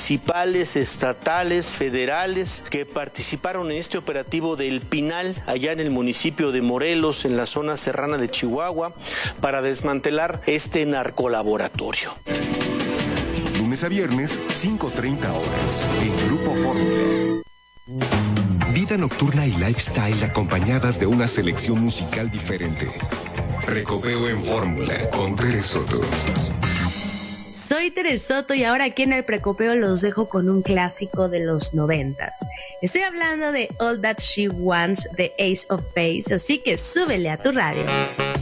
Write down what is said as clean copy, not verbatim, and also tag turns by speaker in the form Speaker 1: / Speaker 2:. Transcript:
Speaker 1: municipales, estatales, federales, que participaron en este operativo del Pinal, allá en el municipio de Morelos, en la zona serrana de Chihuahua, para desmantelar este narcolaboratorio.
Speaker 2: Lunes a viernes, 5:30 horas, en Grupo Fórmula. Vida nocturna y lifestyle acompañadas de una selección musical diferente. Precopeo en Fórmula con Tere Soto.
Speaker 3: Soy Tere Soto y ahora aquí en el Precopeo los dejo con un clásico de los 90s. Estoy hablando de All That She Wants de Ace of Base, así que súbele a tu radio.